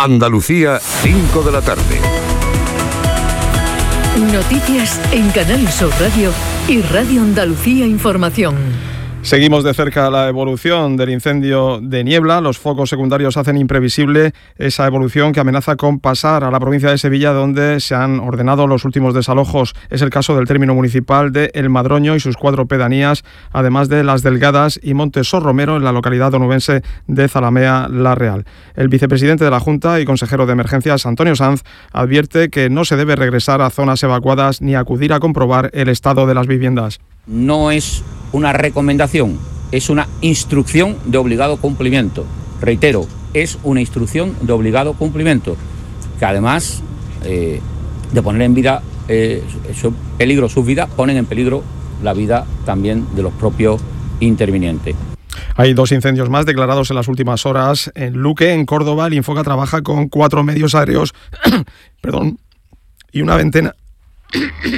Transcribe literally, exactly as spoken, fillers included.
Andalucía, cinco de la tarde. Noticias en Canal Sur Radio y Radio Andalucía Información. Seguimos de cerca la evolución del incendio de Niebla. Los focos secundarios hacen imprevisible esa evolución que amenaza con pasar a la provincia de Sevilla, donde se han ordenado los últimos desalojos. Es el caso del término municipal de El Madroño y sus cuatro pedanías, además de Las Delgadas y Montesor Romero, en la localidad onubense de Zalamea La Real. El vicepresidente de la Junta y consejero de Emergencias, Antonio Sanz, advierte que no se debe regresar a zonas evacuadas ni acudir a comprobar el estado de las viviendas. No es una recomendación, es una instrucción de obligado cumplimiento. Reitero, es una instrucción de obligado cumplimiento, que además eh, de poner en vida, eh, su peligro sus vidas, ponen en peligro la vida también de los propios intervinientes. Hay dos incendios más declarados en las últimas horas. En Luque, en Córdoba, el Infoca trabaja con cuatro medios aéreos perdón, y una veintena